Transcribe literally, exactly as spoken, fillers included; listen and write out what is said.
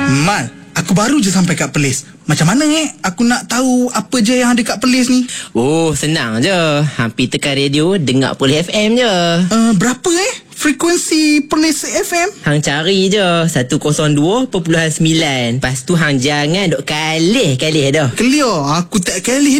Mal, aku baru je sampai kat Perlis. Macam mana eh aku nak tahu apa je yang ada kat Perlis ni? Oh, senang je. Hampir tekan radio, dengar Perlis F M je. Uh, berapa eh frekuensi Perlis F M? Hang cari je seratus dua perpuluhan sembilan. Lepas tu hang jangan duk kalih-kalih dah. Clear, aku tak kalih